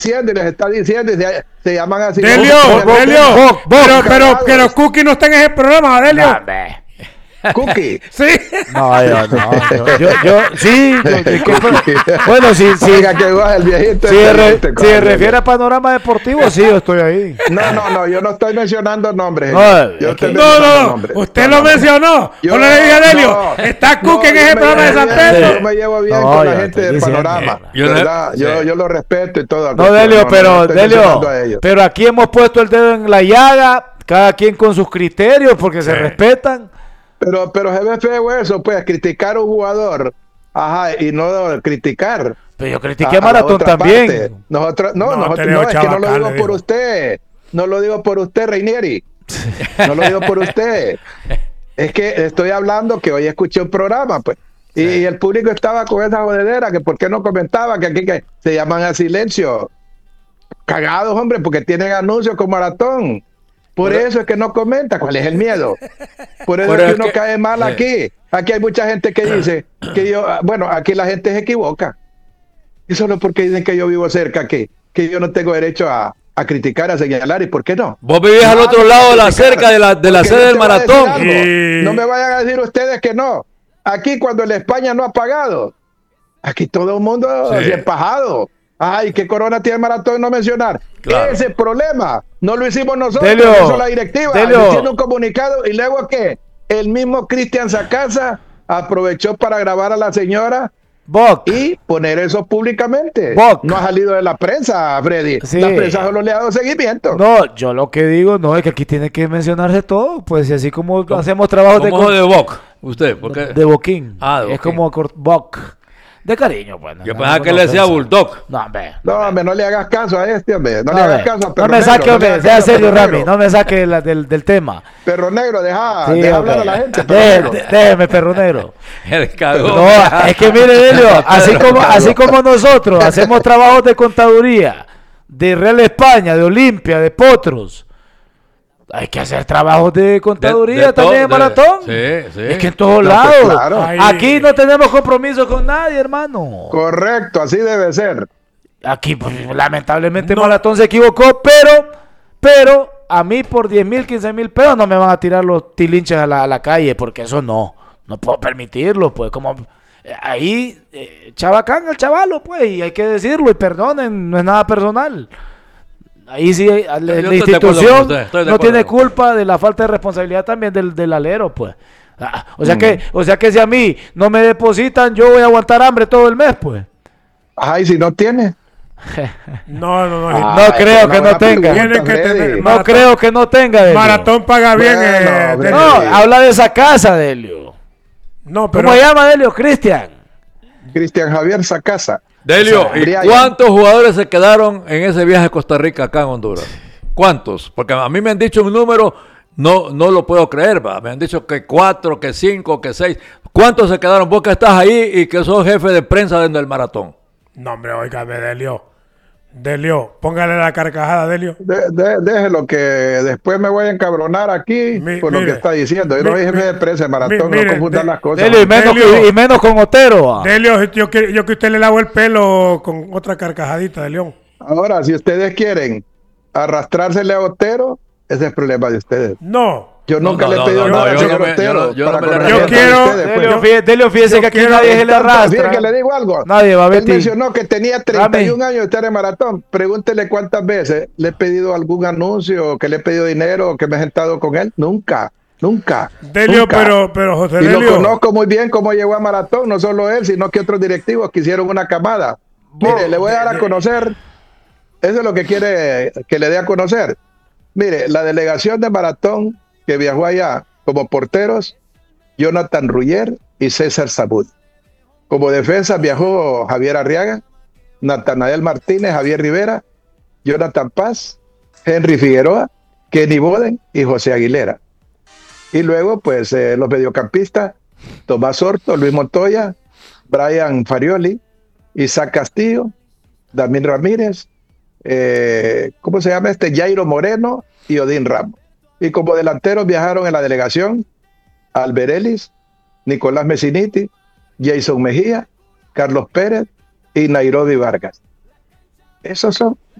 diciendo y les está diciendo y se llaman así. Delio, pero Cookie no está en ese programa, Delio. Cookie. Sí. No, yo sí. Bueno, sí. Oiga, que va el viejito. Si se refiere a Panorama Deportivo, sí, yo estoy ahí. No, yo no estoy mencionando nombres. No. Usted lo mencionó. Yo le dije a Delio, está Cookie en ese programa de San Pedro. Yo me llevo bien con la gente de Panorama. Yo lo respeto y todo. No, Delio, pero aquí hemos puesto el dedo en la llaga, cada quien con sus criterios, porque se respetan. Pero se ve feo eso, pues, criticar a un jugador, y no criticar. Pero yo critiqué a Maratón también. Nosotros, es que no lo digo por usted. No lo digo por usted, Reinieri. No lo digo por usted. Es que estoy hablando que hoy escuché un programa, pues. Y el público estaba con esa jodedera, que por qué no comentaba, que aquí que se llaman a silencio. Cagados, hombre, porque tienen anuncios con Maratón. Por eso es que no comenta. ¿Cuál es el miedo? Por eso es que uno cae mal aquí. Aquí hay mucha gente que dice que aquí la gente se equivoca. Y solo porque dicen que yo vivo cerca, que yo no tengo derecho a criticar, a señalar. ¿Y por qué no? Vos vivís al otro lado de la cerca de la sede del Maratón. No me vayan a decir ustedes que no. Aquí cuando el España no ha pagado, aquí todo el mundo se ha empajado. Ay, ¿qué corona tiene el Maratón no mencionar? Claro. Ese problema no lo hicimos nosotros, lo hizo la directiva, haciendo un comunicado. Y luego que el mismo Cristian Sacasa aprovechó para grabar a la señora y poner eso públicamente. No ha salido de la prensa, Freddy. Sí. La prensa solo le ha dado seguimiento. No, yo lo que digo es que aquí tiene que mencionarse todo, pues así como hacemos trabajos de Boc. ¿Usted? ¿Por qué? De Boquín. De Boquín. Es como Boc. De cariño, pues. Yo pensaba que le decía Bulldog. No, hombre, no le hagas caso a este, hombre. No le hagas caso a Perro Negro. No me saque, hombre. Sea serio, Rami. No me saque del tema. Perro Negro, deja hablar a la gente. Déjeme, Perro Negro. El cagón. No, es que mire, Delio, así como nosotros hacemos trabajos de contaduría, de Real España, de Olimpia, de Potros. Hay que hacer trabajos de contaduría también en Maratón. Sí. Es que en todos lados. Pues claro. Aquí no tenemos compromiso con nadie, hermano. Correcto, así debe ser. Aquí, pues, lamentablemente, Maratón se equivocó, pero a mí por 10,000, 15,000 pesos no me van a tirar los tilinches a la calle, porque eso no puedo permitirlo, pues, como ahí, chabacán el chavalo, pues, y hay que decirlo, y perdonen, no es nada personal. Ahí sí, la institución no tiene culpa de la falta de responsabilidad también del alero, pues. O sea que si a mí no me depositan, yo voy a aguantar hambre todo el mes, pues. Ajá, ¿y si no tiene? No. No creo que no tenga. No creo que no tenga, Delio. Maratón paga bien. No, habla de esa casa, Delio. No, pero... ¿Cómo se llama, Delio? Cristian Javier Sacasa. Delio, ¿y cuántos jugadores se quedaron en ese viaje a Costa Rica acá en Honduras? ¿Cuántos? Porque a mí me han dicho un número, no lo puedo creer, ¿va? Me han dicho que 4, que 5, que 6. ¿Cuántos se quedaron? Vos que estás ahí y que sos jefe de prensa dentro del Maratón. No, hombre, óigame, Delio, póngale la carcajada, Delio. Déjelo que después me voy a encabronar aquí por lo que está diciendo. Yo no soy jefe de prensa de Maratón, no confundan las cosas. Delio, y menos con Otero. Delio, yo que usted le lavo el pelo con otra carcajadita de León. Ahora, si ustedes quieren arrastrársele a Otero, ese es el problema de ustedes. No. Yo nunca le he pedido nada al señor Otero. Yo quiero... Delio, fíjese que aquí nadie se le arrastra. Fíjese que le digo algo. Nadie va a ver. Él mencionó que tenía 31 años de estar en Maratón. Pregúntele cuántas veces le he pedido algún anuncio, que le he pedido dinero, que me he sentado con él. Nunca. Delio, pero José Delio. Y lo conozco muy bien cómo llegó a Maratón. No solo él, sino que otros directivos que hicieron una camada. Mire, le voy a dar a conocer. Eso es lo que quiere que le dé a conocer. Mire, la delegación de Maratón que viajó allá como porteros, Jonathan Ruyer y César Sabud. Como defensa viajó Javier Arriaga, Natanael Martínez, Javier Rivera, Jonathan Paz, Henry Figueroa, Kenny Boden y José Aguilera. Y luego, pues, los mediocampistas, Tomás Horto, Luis Montoya, Brian Farioli, Isaac Castillo, Damín Ramírez, ¿cómo se llama Jairo Moreno y Odín Ramos. Y como delanteros viajaron en la delegación Alberelis, Nicolás Messiniti, Jason Mejía, Carlos Pérez y Nairobi Vargas. Esos son